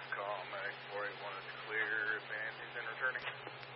last call, Medic 481 is clear, advancing and returning.